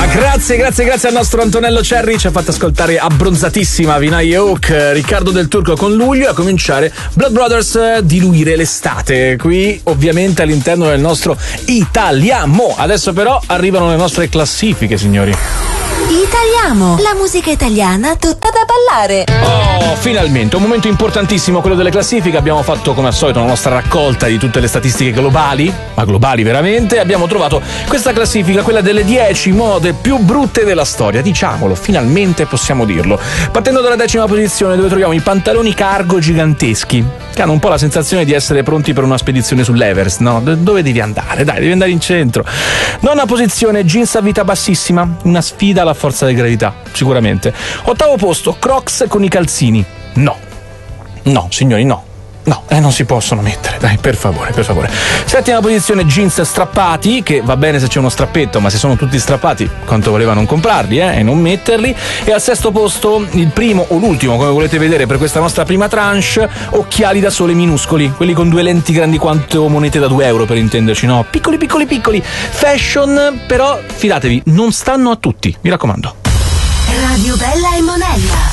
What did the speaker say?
Grazie al nostro Antonello Cerri, ci ha fatto ascoltare Abbronzatissima, Vinay Oak, Riccardo Del Turco con Luglio, e a cominciare Blood Brothers, Diluire l'estate, qui ovviamente all'interno del nostro Italiamo. Adesso però arrivano le nostre classifiche, signori. Italiamo, la musica italiana tutta da ballare. Oh, finalmente, un momento importantissimo, quello delle classifiche. Abbiamo fatto come al solito la nostra raccolta di tutte le statistiche globali, ma globali veramente. Abbiamo trovato questa classifica, quella delle 10 mode più brutte della storia. Diciamolo, finalmente possiamo dirlo. Partendo dalla 10ª posizione, dove troviamo i pantaloni cargo giganteschi, che hanno un po' la sensazione di essere pronti per una spedizione sull'Everest, no? Dove devi andare? Dai, devi andare in centro. 9ª posizione, jeans a vita bassissima, una sfida alla forza di gravità, sicuramente. 8º posto, Crocs con i calzini. No, signori, no, non si possono mettere, dai, per favore. 7ª posizione, jeans strappati, che va bene se c'è uno strappetto, ma se sono tutti strappati, quanto voleva non comprarli, e non metterli. E al 6º posto, il primo o l'ultimo, come volete vedere per questa nostra prima tranche, occhiali da sole minuscoli, quelli con 2 lenti grandi quanto monete da 2 euro, per intenderci, no? Piccoli. Fashion, però fidatevi, non stanno a tutti, mi raccomando. Radio Bella e Monella.